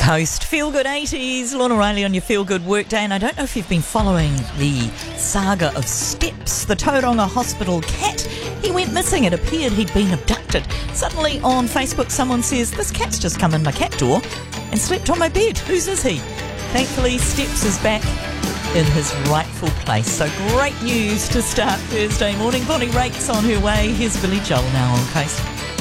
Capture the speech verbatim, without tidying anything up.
Coast. Feel Good eighties, Lorna Riley on your Feel Good Workday. And I don't know if you've been following the saga of Steps, the Tauranga Hospital cat. He went missing. It appeared he'd been abducted. Suddenly on Facebook, someone says, this cat's just come in my cat door and slept on my bed. Whose is he? Thankfully, Steps is back in his rightful place. So great news to start Thursday morning. Bonnie Rake's on her way. Here's Billy Joel now on Coast.